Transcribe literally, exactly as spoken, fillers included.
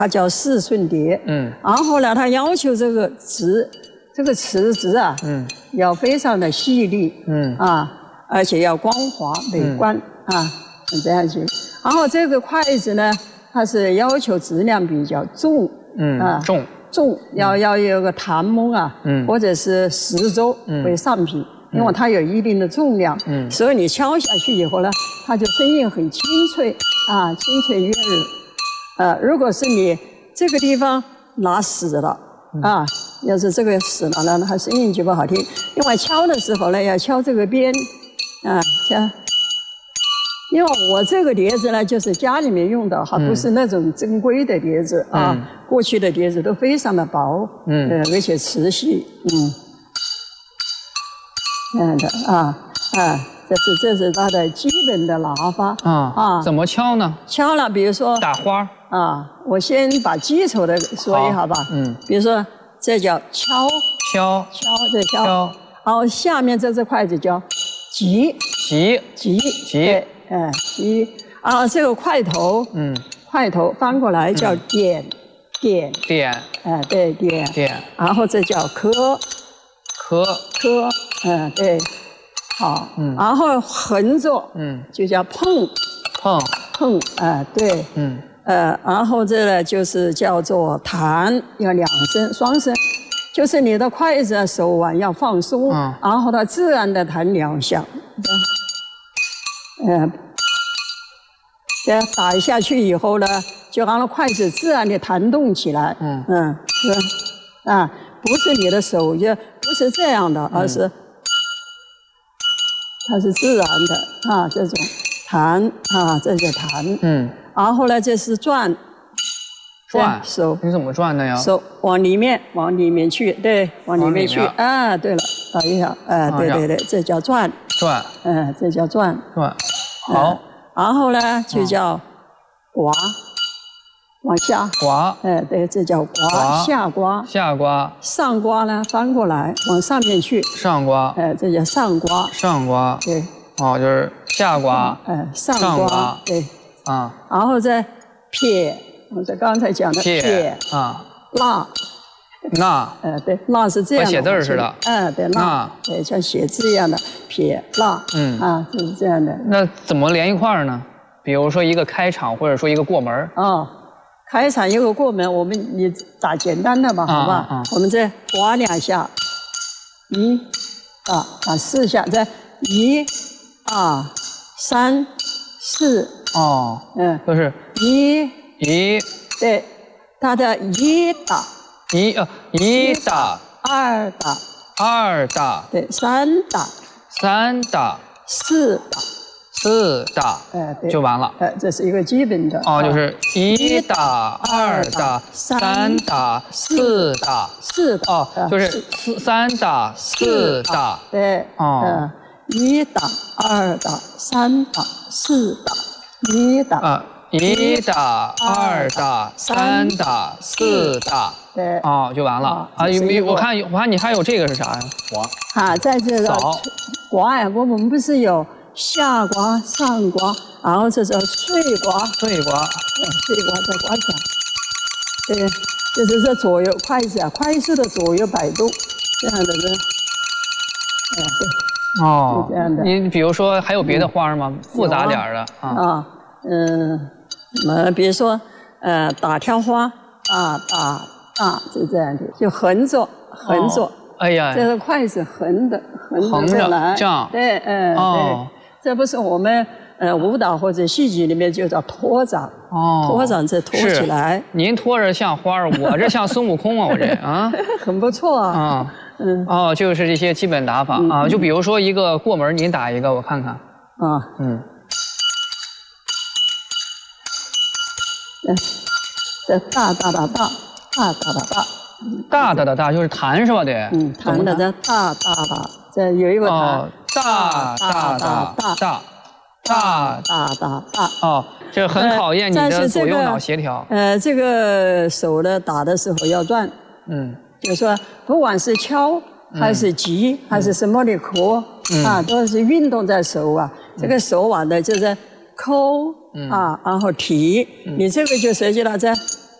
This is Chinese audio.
它叫四寸碟。嗯，然后呢，它要求这个质，这个瓷质啊，嗯，要非常的细腻，嗯啊，而且要光滑美观、嗯、啊，这样去。然后这个筷子呢，它是要求质量比较重， 嗯啊，重重要要有个檀木啊，嗯，或者是石州为上品。嗯，因为它有一定的重量，嗯，所以你敲下去以后呢，它就声音很清脆啊，清脆悦耳。呃，如果是你这个地方拿死了啊，要是这个死了呢，它声音就不好听。另外敲的时候呢，要敲这个边啊，敲。因为我这个碟子呢，就是家里面用的，还不是那种珍贵的碟子啊。嗯、过去的碟子都非常的薄，嗯，呃，而且瓷细，嗯。这样的啊啊，这是这是它的基本的拿法啊啊，怎么敲呢？ 敲了，比如说打花啊，我先把基础的说一下吧。嗯，比如说这叫敲敲敲这敲，然后下面这只筷子叫击击击击， 哎击，然后这个筷头，嗯，筷头翻过来叫点点点， 哎对点点， 然后这叫磕。 磕磕，嗯，对，好，嗯，然后横着，嗯，就叫碰， 碰碰，啊、呃，对，嗯，呃，然后这呢就是叫做弹，要两声，双声，就是你的筷子手腕要放松，嗯，然后它自然的弹两下，嗯、呃，这打下去以后呢，就让它筷子自然的弹动起来，嗯嗯，是，啊。不是你的手就不是这样的，而是、嗯、它是自然的啊，这种弹啊，这就弹。嗯，然后呢，这是转， 转手你怎么转的呀？ 手往里面，往里面去，对，往里面去。啊，对了，打一下，啊，对对对，这叫转。 转， 嗯，这叫转。 转，好。 嗯、然后呢，就叫刮。往下刮， 哎，对，这叫刮，下刮， 下刮， 上刮呢，翻过来往上面去， 上刮， 哎，这叫上刮， 上刮， 对， 哦，就是下刮， 哎，上刮，对，啊，然后再撇，我这刚才讲的撇啊，捺， 捺， 哎，对，捺是这样的， 和写字似的， 哎，对，捺，对，像写字一样的撇捺，嗯，啊，就是这样的。 那怎么连一块儿呢？比如说一个开场，或者说一个过门哦。开场有个过门，我们你打简单的吧，好吧？啊啊、我们再刮两下，一、啊打四下，再一、二、三、四。 哦，嗯，就是一一， 对，它的一打， 一呃一打， 二打， 二打， 对，三打， 三打， 四打。 四打，哎，对，就完了。 哎，这是一个基本的。 哦，就是一打、二打、三打、四打、 四打。 哦，就是四三打、四打。 对。哦。一打、二打、三打、四打，一打。啊， 一打、二打、三打、四打。 对。 哦，就完了。啊，有我看我看你还有这个是啥呀？ 刮。啊，在这个刮呀，我们不是有。下刮、上刮，然后这是碎刮、 碎刮、 碎刮再刮起来。对，就是这左右筷子啊，快速的左右摆动，这样的这，哎对， 哦， 是这样的。 你比如说还有别的花吗？嗯、复杂点的啊？ 啊，嗯，呃，比如说呃打挑花啊，打打就这样的，就横着横着。哦哎呀， 这个筷子横的横着来， 这样对，嗯，对，这不是我们呃舞蹈或者戏剧里面就叫托掌，哦，托掌这托起来。 您托着像花儿，我这像孙悟空啊，我这啊， 很不错啊。 啊，嗯，哦，就是这些基本打法啊，就比如说一个过门，您打一个，我看看。啊，嗯， 嗯，这大大大大大大大大。 大大的大就是弹是吧？得， 嗯，弹的这大大大，这有一个弹， 哦，大大大大大大大大， 哦，这很考验你的左右脑协调。 呃，这个手呢打的时候要转，嗯，就是说不管是敲还是击还是什么的磕啊，都是运动在手啊。这个手腕呢就是抠啊，然后提，你这个就涉及到这。